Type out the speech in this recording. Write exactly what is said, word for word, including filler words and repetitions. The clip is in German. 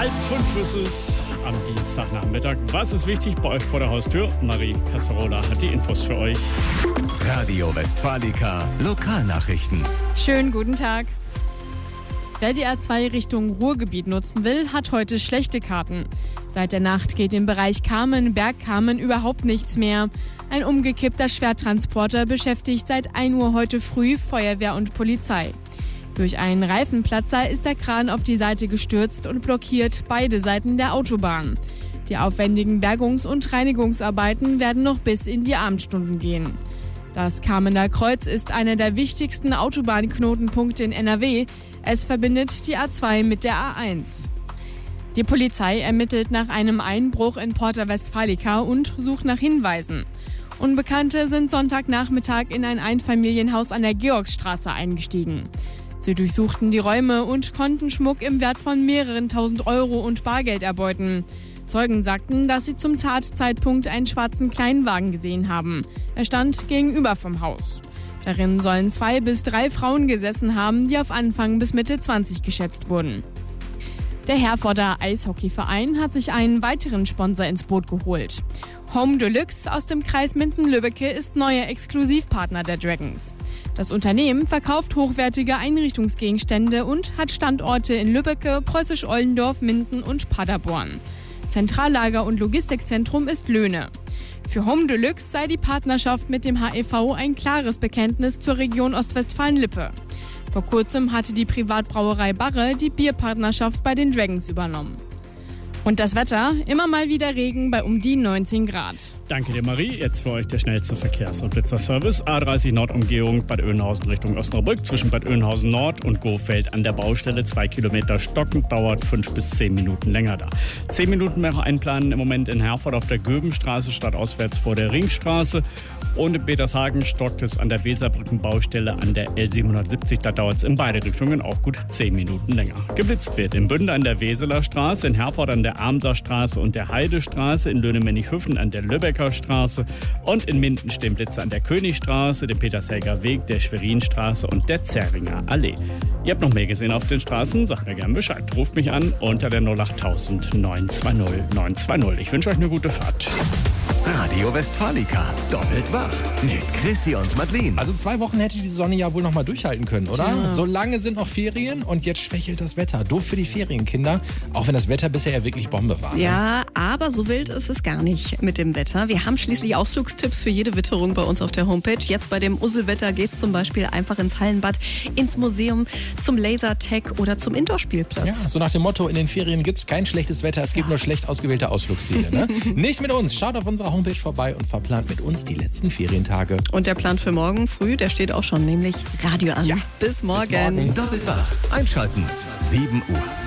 Halb fünf ist es am Dienstagnachmittag. Was ist wichtig bei euch vor der Haustür? Marie Casserola hat die Infos für euch. Radio Westfalica Lokalnachrichten. Schönen guten Tag. Wer die A zwei Richtung Ruhrgebiet nutzen will, hat heute schlechte Karten. Seit der Nacht geht im Bereich Kamen-Bergkamen überhaupt nichts mehr. Ein umgekippter Schwertransporter beschäftigt seit ein Uhr heute früh Feuerwehr und Polizei. Durch einen Reifenplatzer ist der Kran auf die Seite gestürzt und blockiert beide Seiten der Autobahn. Die aufwendigen Bergungs- und Reinigungsarbeiten werden noch bis in die Abendstunden gehen. Das Kamener Kreuz ist einer der wichtigsten Autobahnknotenpunkte in N R W. Es verbindet die A zwei mit der A eins. Die Polizei ermittelt nach einem Einbruch in Porta Westfalica und sucht nach Hinweisen. Unbekannte sind Sonntagnachmittag in ein Einfamilienhaus an der Georgsstraße eingestiegen. Sie durchsuchten die Räume und konnten Schmuck im Wert von mehreren tausend Euro und Bargeld erbeuten. Zeugen sagten, dass sie zum Tatzeitpunkt einen schwarzen Kleinwagen gesehen haben. Er stand gegenüber vom Haus. Darin sollen zwei bis drei Frauen gesessen haben, die auf Anfang bis Mitte zwanzig geschätzt wurden. Der Herforder Eishockeyverein hat sich einen weiteren Sponsor ins Boot geholt. Home Deluxe aus dem Kreis Minden-Lübbecke ist neuer Exklusivpartner der Dragons. Das Unternehmen verkauft hochwertige Einrichtungsgegenstände und hat Standorte in Lübbecke, Preußisch-Ollendorf, Minden und Paderborn. Zentrallager und Logistikzentrum ist Löhne. Für Home Deluxe sei die Partnerschaft mit dem H E V ein klares Bekenntnis zur Region Ostwestfalen-Lippe. Vor kurzem hatte die Privatbrauerei Barre die Bierpartnerschaft bei den Dragons übernommen. Und das Wetter, immer mal wieder Regen bei um die neunzehn Grad. Danke dir, Marie. Jetzt für euch der schnellste Verkehrs- und Blitzerservice. A dreißig Nordumgehung Bad Oeynhausen Richtung Osnabrück. Zwischen Bad Oeynhausen Nord und Gohfeld an der Baustelle. Zwei Kilometer stockend, dauert fünf bis zehn Minuten länger da. Zehn Minuten mehr einplanen im Moment in Herford auf der Göbenstraße, stadtauswärts vor der Ringstraße. Und in Petershagen stockt es an der Weserbrückenbaustelle an der L siebenhundertsiebzig. Da dauert es in beide Richtungen auch gut zehn Minuten länger. Geblitzt wird in Bünde an der Weseler Straße, in Herford an der Amser Straße und der Heidestraße, in Löhne-Mennighofen an der Lübecker Straße und in Minden stehen Blitze an der Königstraße, dem Petershelger Weg, der Schwerinstraße und der Zerringer Allee. Ihr habt noch mehr gesehen auf den Straßen? Sagt mir gerne Bescheid. Ruft mich an unter der null acht tausend neun zwei null neun zwei null. Ich wünsche euch eine gute Fahrt. Radio Westfalica, doppelt wach mit Chrissy und Madeline. Also zwei Wochen hätte die Sonne ja wohl noch mal durchhalten können, oder? Ja. So lange sind noch Ferien und jetzt schwächelt das Wetter. Doof für die Ferienkinder, auch wenn das Wetter bisher ja wirklich Bombe war. Ne? Ja, aber so wild ist es gar nicht mit dem Wetter. Wir haben schließlich Ausflugstipps für jede Witterung bei uns auf der Homepage. Jetzt bei dem Usselwetter geht's zum Beispiel einfach ins Hallenbad, ins Museum, zum Lasertag oder zum Indoorspielplatz. Ja, so nach dem Motto, in den Ferien gibt's kein schlechtes Wetter, es gibt nur schlecht ausgewählte Ausflugsziele. Ne? Nicht mit uns, schaut auf unserer Homepage vorbei und verplant mit uns die letzten Ferientage. Und der Plan für morgen früh, der steht auch schon, nämlich Radio an. Ja. Bis morgen. Bis morgen. Doppelt wach, einschalten, sieben Uhr.